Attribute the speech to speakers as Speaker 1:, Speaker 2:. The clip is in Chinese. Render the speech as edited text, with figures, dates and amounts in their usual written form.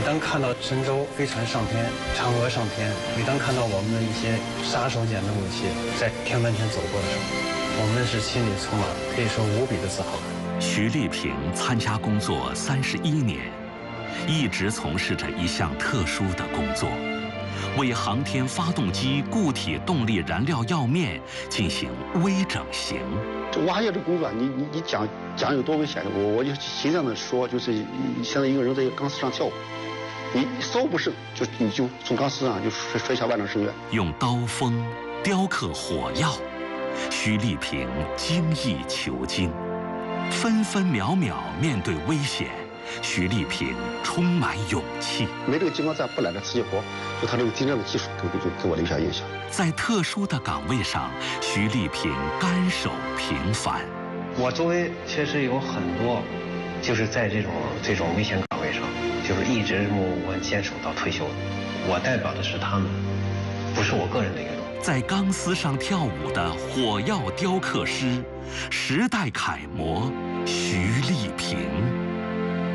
Speaker 1: 每当看到神舟飞船上天、嫦娥上天，每当看到我们的一些杀手锏的武器在天安门前走过的时候，我们是心里充满可以说无比的自豪感。
Speaker 2: 徐立平参加工作31年，一直从事着一项特殊的工作，为航天发动机固体动力燃料药面进行微整形。
Speaker 3: 这挖掘这工作，你讲有多危险？我就形象的说，就是现在一个人在一个钢丝上跳舞，你稍不慎你就从钢丝上就摔下万丈深渊。
Speaker 2: 用刀锋雕刻火药，徐立平精益求精，分分秒秒面对危险，徐立平充满勇气。
Speaker 3: 没这个激光站不揽这瓷器活，就他这个精湛的技术给我留下印象。
Speaker 2: 在特殊的岗位上，徐立平甘守平凡。
Speaker 1: 我周围其实有很多，就是在这种危险岗位上，就是一直默默坚守到退休的。我代表的是他们，不是我个人的愿望。
Speaker 2: 在钢丝上跳舞的火药雕刻师，时代楷模徐立平。